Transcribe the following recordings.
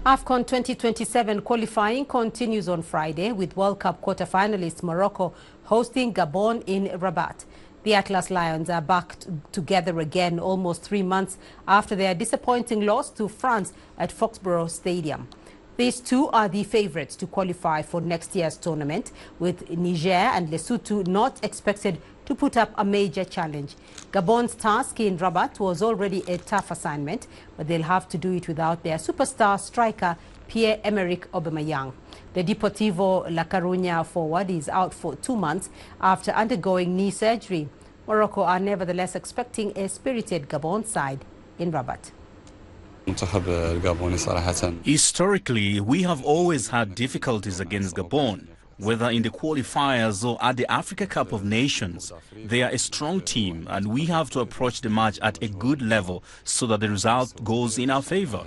AFCON 2027 qualifying continues on Friday with World Cup quarter-finalists Morocco hosting Gabon in Rabat. The Atlas Lions are back together again almost 3 months after their disappointing loss to France at Foxborough Stadium. These two are the favourites to qualify for next year's tournament, with Niger and Lesotho not expected to put up a major challenge. Gabon's task in Rabat was already a tough assignment, but they'll have to do it without their superstar striker Pierre-Emerick Aubameyang. The Deportivo La Coruña forward is out for 2 months after undergoing knee surgery. Morocco are nevertheless expecting a spirited Gabon side in Rabat. Historically, we have always had difficulties against Gabon, whether in the qualifiers or at the Africa Cup of Nations. They are a strong team and we have to approach the match at a good level so that the result goes in our favor.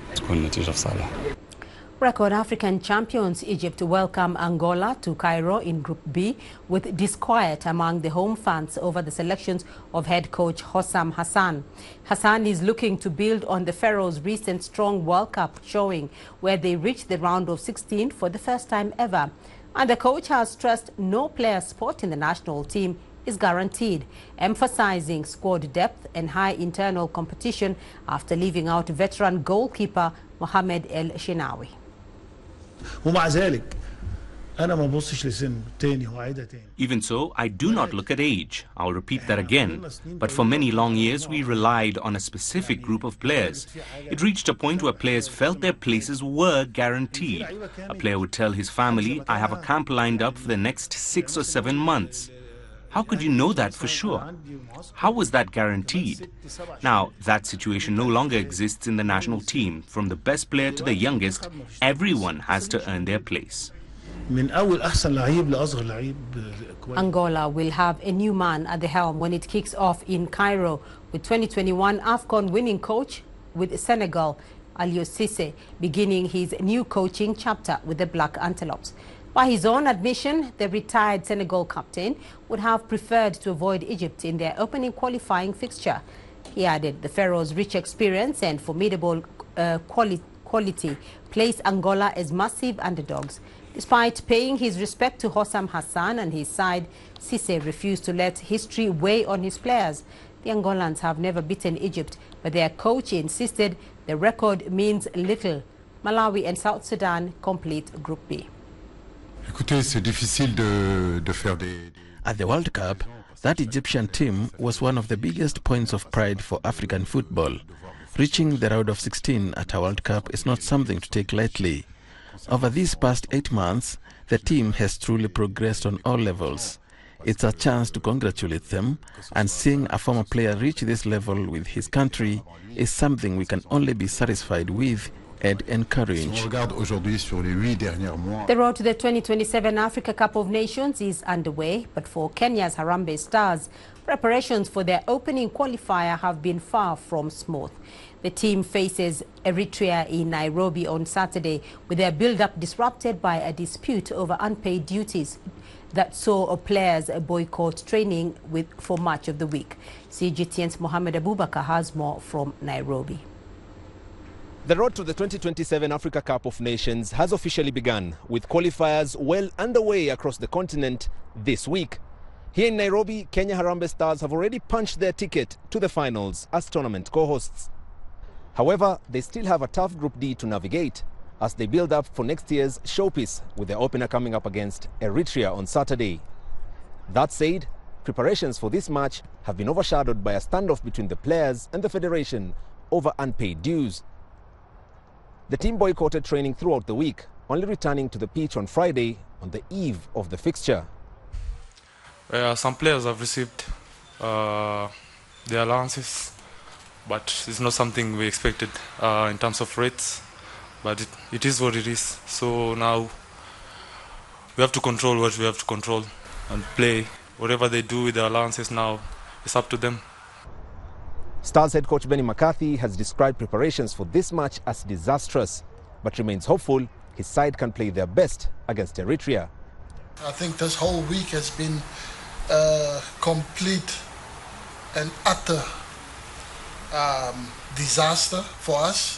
Record African champions Egypt welcome Angola to Cairo in Group B with disquiet among the home fans over the selections of head coach Hossam Hassan. Hassan is looking to build on the Pharaohs' recent strong World Cup showing, where they reached the round of 16 for the first time ever. And the coach has stressed no player spot in the national team is guaranteed, emphasizing squad depth and high internal competition after leaving out veteran goalkeeper Mohamed El Shenawi. Even so, I do not look at age. I'll repeat that again. But for many long years, we relied on a specific group of players. It reached a point where players felt their places were guaranteed. A player would tell his family, I have a camp lined up for the next 6 or 7 months. How could you know that for sure? How was that guaranteed? Now, that situation no longer exists in the national team. From the best player to the youngest, everyone has to earn their place. Angola will have a new man at the helm when it kicks off in Cairo, with 2021 AFCON winning coach with Senegal, Aliou Cissé, beginning his new coaching chapter with the Black Antelopes. By his own admission, the retired Senegal captain would have preferred to avoid Egypt in their opening qualifying fixture. He added the Pharaohs' rich experience and formidable quality place Angola as massive underdogs. Despite paying his respect to Hossam Hassan and his side, Cissé refused to let history weigh on his players. The Angolans have never beaten Egypt, but their coach insisted the record means little. Malawi and South Sudan complete Group B. At the World Cup, that Egyptian team was one of the biggest points of pride for African football. Reaching the round of 16 at a World Cup is not something to take lightly. Over these past 8 months, the team has truly progressed on all levels. It's a chance to congratulate them, and seeing a former player reach this level with his country is something we can only be satisfied with and encourage. The road to the 2027 Africa Cup of Nations is underway, but for Kenya's Harambee Stars, preparations for their opening qualifier have been far from smooth. The team faces Eritrea in Nairobi on Saturday, with their build-up disrupted by a dispute over unpaid duties that saw players boycott training for much of the week. CGTN's Mohamed Abubakar has more from Nairobi. The road to the 2027 Africa Cup of Nations has officially begun, with qualifiers well underway across the continent this week. Here in Nairobi, Kenya Harambee Stars have already punched their ticket to the finals as tournament co-hosts. However, they still have a tough Group D to navigate as they build up for next year's showpiece, with their opener coming up against Eritrea on Saturday. That said, preparations for this match have been overshadowed by a standoff between the players and the federation over unpaid dues. The team boycotted training throughout the week, only returning to the pitch on Friday on the eve of the fixture. Some players have received their allowances, but it's not something we expected in terms of rates, but it is what it is. So now we have to control what we have to control and play. Whatever they do with the allowances now, it's up to them. Stars head coach Benny McCarthy has described preparations for this match as disastrous, but remains hopeful his side can play their best against Eritrea. I think this whole week has been complete and utter disaster for us.